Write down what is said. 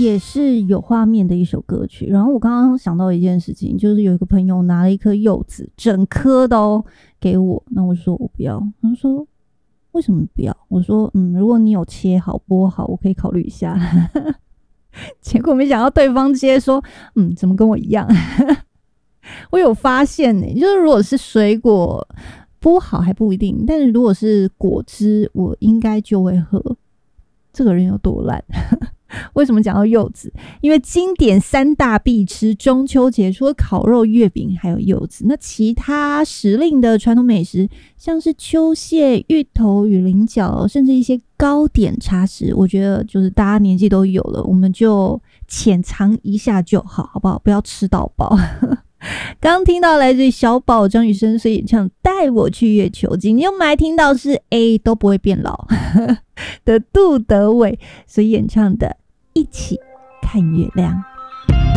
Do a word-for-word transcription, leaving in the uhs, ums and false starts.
也是有画面的一首歌曲。然后我刚刚想到一件事情，就是有一个朋友拿了一颗柚子，整颗的哦，给我，那我说我不要，他说为什么不要？我说嗯，如果你有切好剥好，我可以考虑一下。结果没想到对方直接说嗯，怎么跟我一样？我有发现呢、欸，就是如果是水果剥好还不一定，但是如果是果汁，我应该就会喝。这个人有多烂？为什么讲到柚子？因为经典三大必吃，中秋节除了烤肉、月饼，还有柚子。那其他时令的传统美食，像是秋蟹、芋头、雨菱角，甚至一些糕点茶食，我觉得就是大家年纪都有了，我们就浅尝一下就好，好不好？不要吃到饱。刚听到来自于小宝张雨生所演唱《带我去月球》，今天我们还听到是 A 都不会变老的杜德伟所演唱的《一起看月亮》。